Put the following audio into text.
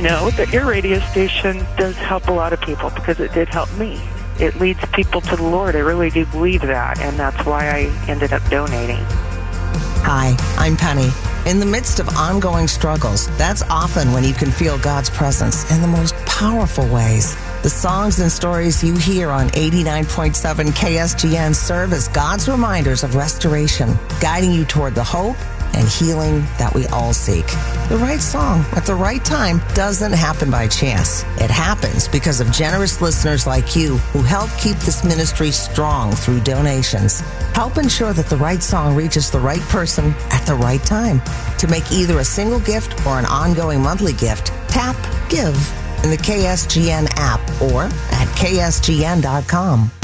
know that your radio station does help a lot of people, because it did help me. It leads people to the Lord. I really do believe that, and that's why I ended up donating. Hi, I'm Penny. In the midst of ongoing struggles, that's often when you can feel God's presence in the most powerful ways. The songs and stories you hear on 89.7 KSGN serve as God's reminders of restoration, guiding you toward the hope and healing that we all seek. The right song at the right time doesn't happen by chance. It happens because of generous listeners like you who help keep this ministry strong through donations. Help ensure that the right song reaches the right person at the right time. To make either a single gift or an ongoing monthly gift, tap Give in the KSGN app or at ksgn.com.